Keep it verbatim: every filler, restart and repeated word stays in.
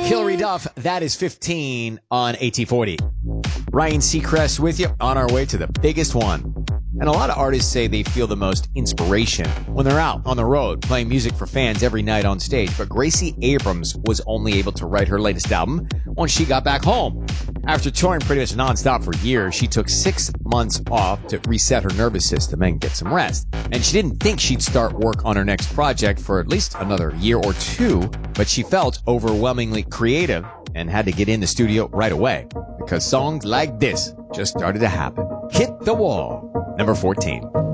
Hilary Duff, that is fifteen on A T forty. Ryan Seacrest with you on our way to the biggest one. And a lot of artists say they feel the most inspiration when they're out on the road playing music for fans every night on stage. But Gracie Abrams was only able to write her latest album once she got back home. After touring pretty much nonstop for years, she took six months off to reset her nervous system and get some rest. And she didn't think she'd start work on her next project for at least another year or two, but she felt overwhelmingly creative and had to get in the studio right away because songs like this just started to happen. Hit the Wall, number fourteen.